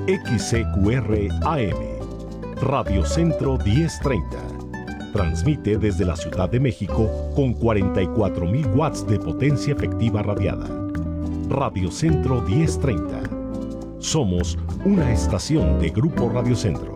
XCQR AM, Radio Centro 1030. Transmite desde la Ciudad de México con 44,000 watts de potencia efectiva radiada. Radio Centro 1030. Somos una estación de Grupo Radio Centro.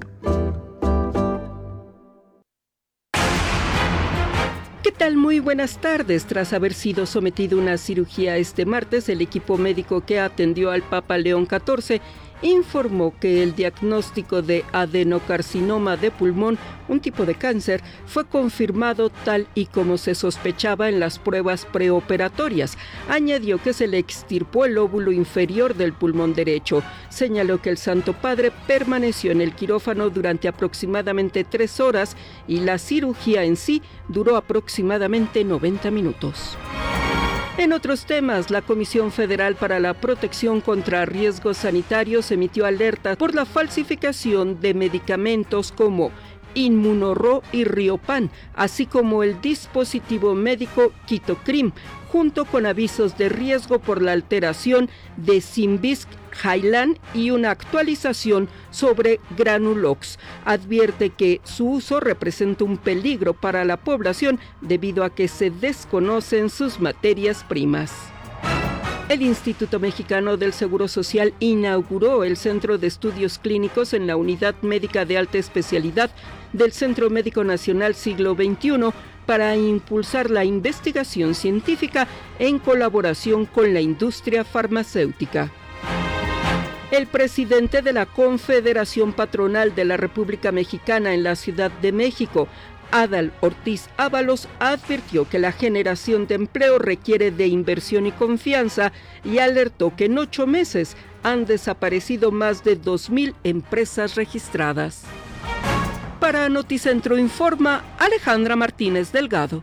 ¿Qué tal? Muy buenas tardes. Tras haber sido sometido a una cirugía este martes, el equipo médico que atendió al Papa León XIV informó que el diagnóstico de adenocarcinoma de pulmón, un tipo de cáncer, fue confirmado tal y como se sospechaba en las pruebas preoperatorias. Añadió que se le extirpó el lóbulo inferior del pulmón derecho. Señaló que el Santo Padre permaneció en el quirófano durante aproximadamente 3 horas y la cirugía en sí duró aproximadamente 90 minutos. En otros temas, la Comisión Federal para la Protección contra Riesgos Sanitarios emitió alerta por la falsificación de medicamentos como Inmunoro y Riopan, así como el dispositivo médico Quitocrim, junto con avisos de riesgo por la alteración de Symbisk Hylan y una actualización sobre Granulox. Advierte que su uso representa un peligro para la población debido a que se desconocen sus materias primas. El Instituto Mexicano del Seguro Social inauguró el Centro de Estudios Clínicos en la Unidad Médica de Alta Especialidad del Centro Médico Nacional Siglo XXI para impulsar la investigación científica en colaboración con la industria farmacéutica. El presidente de la Confederación Patronal de la República Mexicana en la Ciudad de México, Adal Ortiz Ábalos, advirtió que la generación de empleo requiere de inversión y confianza y alertó que en 8 meses han desaparecido más de 2,000 empresas registradas. Para Noticentro informa Alejandra Martínez Delgado.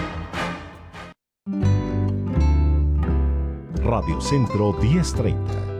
Radio Centro 1030.